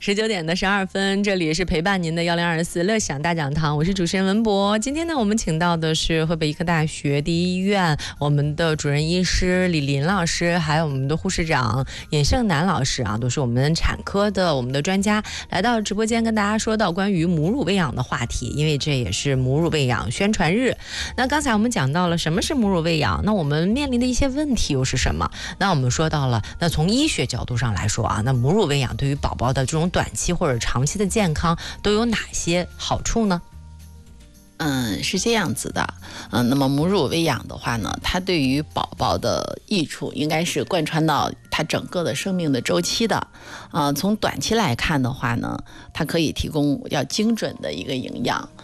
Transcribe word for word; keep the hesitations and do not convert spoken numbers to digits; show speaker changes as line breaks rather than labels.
十九点的十二分，这里是陪伴您的幺零二四乐享大讲堂，我是主持人文博。今天呢，我们请到的是河北医科大学第一医院我们的主任医师李林老师，还有我们的护士长尹胜南老师啊，都是我们产科的我们的专家，来到直播间跟大家说到关于母乳喂养的话题，因为这也是母乳喂养宣传日。那刚才我们讲到了什么是母乳喂养，那我们面临的一些问题又是什么？那我们说到了，那从医学角度上来说啊，那母乳喂养对于宝宝的这种短期或者长期的健康都有哪些好处呢？
嗯，是这样子的，嗯，那么母乳喂养的话呢，它对于宝宝的益处应该是贯穿到它整个的生命的周期的，啊、呃，从短期来看的话呢，它可以提供要精准的一个营养，